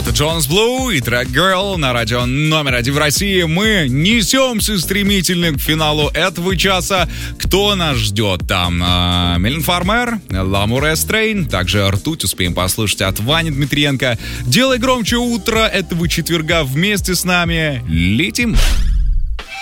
Это Jonas Blue и трек Girl на радио номер 1 в России. Мы несемся стремительно к финалу этого часа. Кто нас ждет там? Милен Фармер, Ламур Эстрейн, также Ртуть успеем послушать от Вани Дмитриенко. Делай громче утро этого четверга вместе с нами. Летим!